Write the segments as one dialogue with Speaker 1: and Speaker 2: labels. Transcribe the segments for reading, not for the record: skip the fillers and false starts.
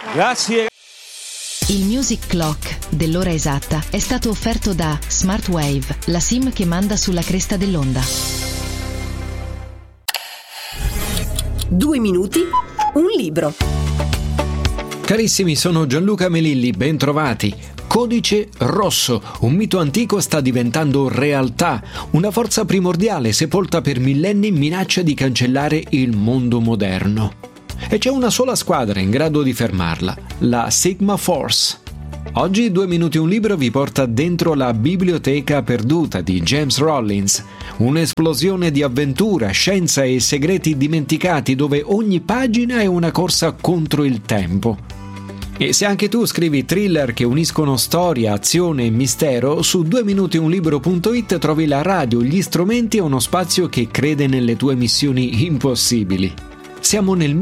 Speaker 1: Grazie.
Speaker 2: Il Music Clock dell'ora esatta è stato offerto da Smartwave, la SIM che manda sulla cresta dell'onda.
Speaker 3: 2 minuti, un libro.
Speaker 4: Carissimi, sono Gianluca Melilli, bentrovati. Codice rosso, un mito antico sta diventando realtà. Una forza primordiale sepolta per millenni minaccia di cancellare il mondo moderno. E c'è una sola squadra in grado di fermarla, la Sigma Force. Oggi 2 minuti un libro vi porta dentro la biblioteca perduta di James Rollins, un'esplosione di avventura, scienza e segreti dimenticati dove ogni pagina è una corsa contro il tempo. E se anche tu scrivi thriller che uniscono storia, azione e mistero, su 2minutiunlibro.it trovi la radio, gli strumenti e uno spazio che crede nelle tue missioni impossibili. Siamo nel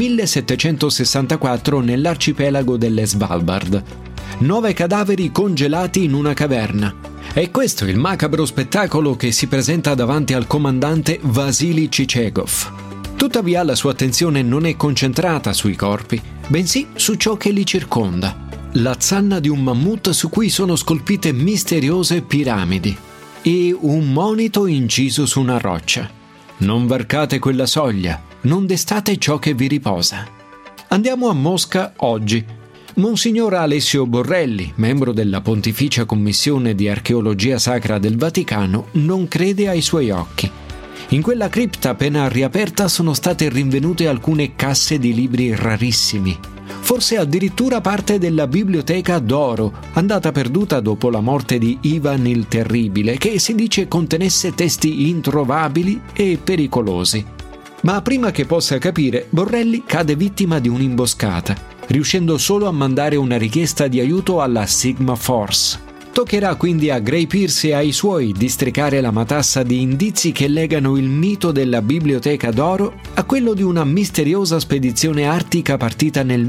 Speaker 4: 1764 nell'arcipelago delle Svalbard. 9 cadaveri congelati in una caverna. È questo il macabro spettacolo che si presenta davanti al comandante Vasily Chichegov. Tuttavia la sua attenzione non è concentrata sui corpi, bensì su ciò che li circonda. La zanna di un mammut su cui sono scolpite misteriose piramidi e un monito inciso su una roccia. Non varcate quella soglia, non destate ciò che vi riposa. Andiamo a Mosca oggi. Monsignor Alessio Borrelli, membro della Pontificia Commissione di Archeologia Sacra del Vaticano, non crede ai suoi occhi. In quella cripta appena riaperta sono state rinvenute alcune casse di libri rarissimi, forse addirittura parte della biblioteca d'oro, andata perduta dopo la morte di Ivan il Terribile, che si dice contenesse testi introvabili e pericolosi. Ma prima che possa capire, Borrelli cade vittima di un'imboscata, riuscendo solo a mandare una richiesta di aiuto alla Sigma Force. Toccherà quindi a Gray Pierce e ai suoi districare la matassa di indizi che legano il mito della Biblioteca d'Oro a quello di una misteriosa spedizione artica partita nel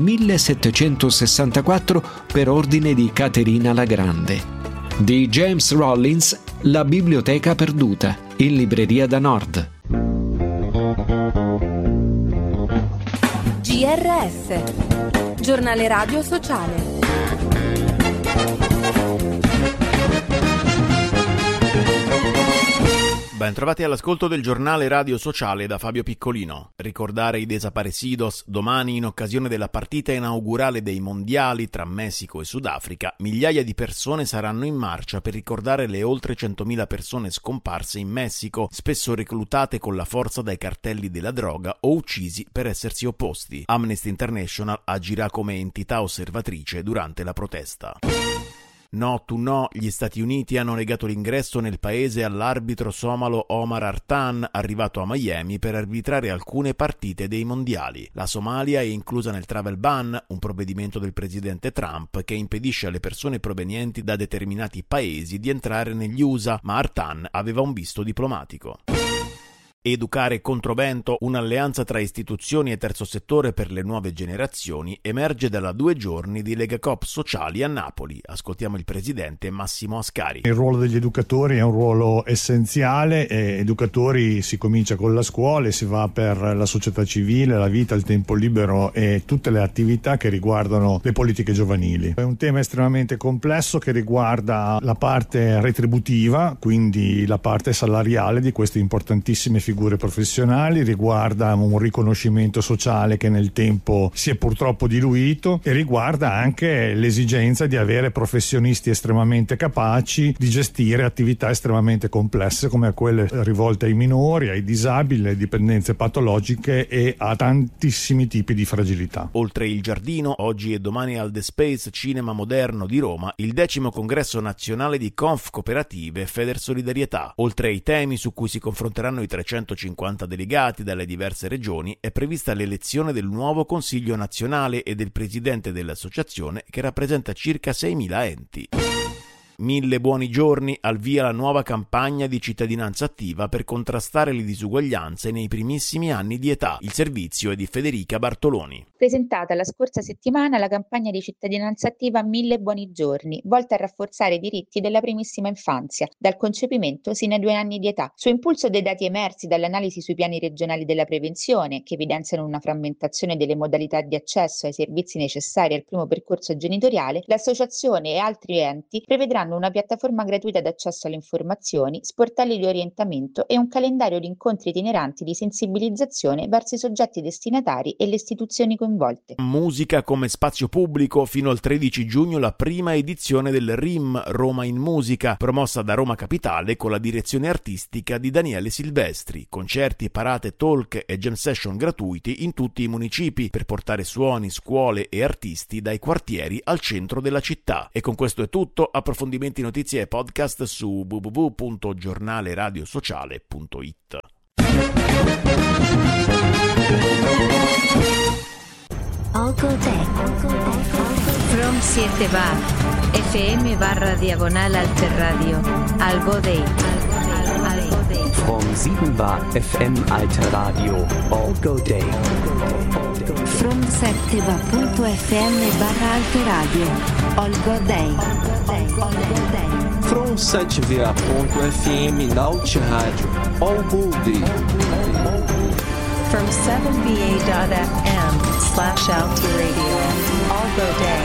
Speaker 4: 1764 per ordine di Caterina la Grande. Di James Rollins, La Biblioteca perduta, in libreria da Nord.
Speaker 3: GRS, giornale radio sociale.
Speaker 5: Ben trovati all'ascolto del giornale radio sociale da Fabio Piccolino. Ricordare i desaparecidos. Domani, in occasione della partita inaugurale dei mondiali tra Messico e Sudafrica, migliaia di persone saranno in marcia per ricordare le oltre 100.000 persone scomparse in Messico, spesso reclutate con la forza dai cartelli della droga o uccisi per essersi opposti. Amnesty International agirà come entità osservatrice durante la protesta. No to no, gli Stati Uniti hanno negato l'ingresso nel paese all'arbitro somalo Omar Hartan, arrivato a Miami per arbitrare alcune partite dei mondiali. La Somalia è inclusa nel travel ban, un provvedimento del presidente Trump che impedisce alle persone provenienti da determinati paesi di entrare negli USA, ma Hartan aveva un visto diplomatico. Educare controvento, un'alleanza tra istituzioni e terzo settore per le nuove generazioni, emerge dalla 2 giorni di Lega Coop Sociali a Napoli. Ascoltiamo il presidente Massimo Ascari.
Speaker 6: Il ruolo degli educatori è un ruolo essenziale. Educatori si comincia con la scuola e si va per la società civile, la vita, il tempo libero e tutte le attività che riguardano le politiche giovanili. È un tema estremamente complesso che riguarda la parte retributiva, quindi la parte salariale di queste importantissime figure professionali, riguarda un riconoscimento sociale che nel tempo si è purtroppo diluito e riguarda anche l'esigenza di avere professionisti estremamente capaci di gestire attività estremamente complesse come quelle rivolte ai minori, ai disabili, alle dipendenze patologiche e a tantissimi tipi di fragilità.
Speaker 5: Oltre il Giardino, oggi e domani al The Space Cinema Moderno di Roma, il 10° congresso nazionale di Conf Cooperative e Federsolidarietà. Oltre ai temi su cui si confronteranno i 350 delegati dalle diverse regioni, è prevista l'elezione del nuovo Consiglio nazionale e del presidente dell'associazione che rappresenta circa 6.000 enti. 1000 buoni giorni, al via la nuova campagna di cittadinanza attiva per contrastare le disuguaglianze nei primissimi anni di età. Il servizio è di Federica Bartoloni.
Speaker 1: Presentata la scorsa settimana la campagna di cittadinanza attiva 1000 buoni giorni, volta a rafforzare i diritti della primissima infanzia, dal concepimento sino ai 2 anni di età. Su impulso dei dati emersi dall'analisi sui piani regionali della prevenzione, che evidenziano una frammentazione delle modalità di accesso ai servizi necessari al primo percorso genitoriale, l'associazione e altri enti prevedranno una piattaforma gratuita d'accesso alle informazioni, sportelli di orientamento e un calendario di incontri itineranti di sensibilizzazione verso i soggetti destinatari e le istituzioni coinvolte.
Speaker 5: Musica come spazio pubblico. Fino al 13 giugno la prima edizione del RIM, Roma in Musica, promossa da Roma Capitale con la direzione artistica di Daniele Silvestri. Concerti, parate, talk e jam session gratuiti in tutti i municipi per portare suoni, scuole e artisti dai quartieri al centro della città. E con questo è tutto. Approfondimenti, notizie e podcast su www.giornaleradiosociale.it.
Speaker 7: Algo Day. From 7 bar FM/diagonal Alterradio. Algo Day.
Speaker 8: From 7 bar FM Alterradio. Algo Day.
Speaker 7: From 7va.fm/Alterradio. Algo Day.
Speaker 8: From 7va.fm Alterradio. Algo Day.
Speaker 9: From 7va.fm/Alterradio. Algo Day.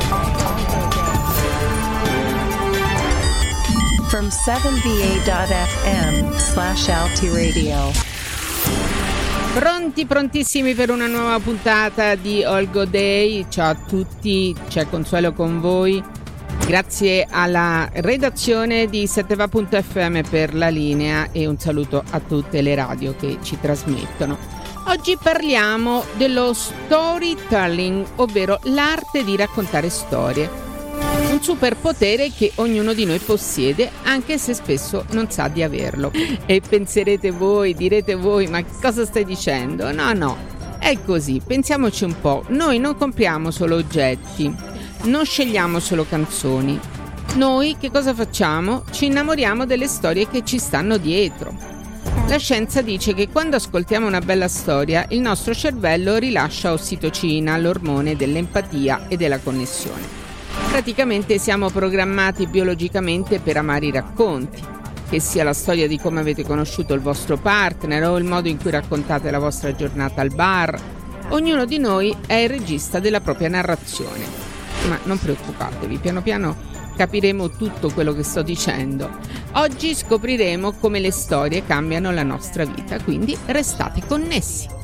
Speaker 9: From 7va.fm/Alterradio.
Speaker 10: Prontissimi per una nuova puntata di Algo Day. Ciao a tutti, c'è Consuelo con voi. Grazie alla redazione di 7va.fm per la linea e un saluto a tutte le radio che ci trasmettono. Oggi parliamo dello storytelling, ovvero l'arte di raccontare storie. Un superpotere che ognuno di noi possiede, anche se spesso non sa di averlo. E penserete voi, direte voi, ma cosa stai dicendo? No, è così, pensiamoci un po'. Noi non compriamo solo oggetti, non scegliamo solo canzoni. Noi che cosa facciamo? Ci innamoriamo delle storie che ci stanno dietro. La scienza dice che quando ascoltiamo una bella storia, il nostro cervello rilascia ossitocina, l'ormone dell'empatia e della connessione. Praticamente siamo programmati biologicamente per amare i racconti, che sia la storia di come avete conosciuto il vostro partner o il modo in cui raccontate la vostra giornata al bar. Ognuno di noi è il regista della propria narrazione. Ma non preoccupatevi, piano piano capiremo tutto quello che sto dicendo. Oggi scopriremo come le storie cambiano la nostra vita, quindi restate connessi.